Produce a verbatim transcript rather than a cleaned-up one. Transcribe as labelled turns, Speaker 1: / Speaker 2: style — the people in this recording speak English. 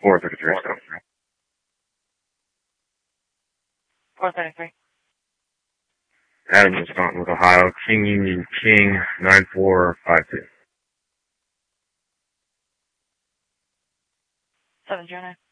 Speaker 1: four thirty-three.
Speaker 2: four thirty-three.
Speaker 1: Adam is Staunton with Ohio. King Union King nine four five two.
Speaker 2: seven zero nine.